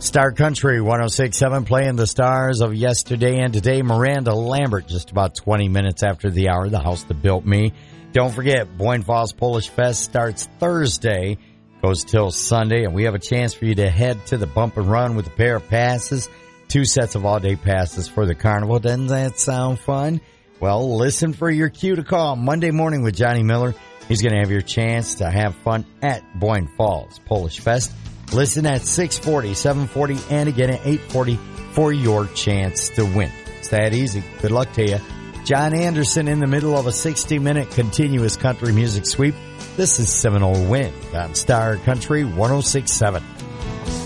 Star Country 106.7 playing the stars of yesterday and today. Miranda Lambert just about 20 minutes after the hour, The House That Built Me. Don't forget, Boyne Falls Polish Fest starts Thursday, goes till Sunday, and we have a chance for you to head to the Bump and Run with a pair of passes, 2 sets of all-day passes for the carnival. Doesn't that sound fun? Well, listen for your cue to call Monday morning with Johnny Miller. He's going to have your chance to have fun at Boyne Falls Polish Fest. Listen at 6:40, 7:40, and again at 8:40 for your chance to win. It's that easy. Good luck to you. John Anderson in the middle of a 60-minute continuous country music sweep. This is Seminole Wind on Star Country 106.7.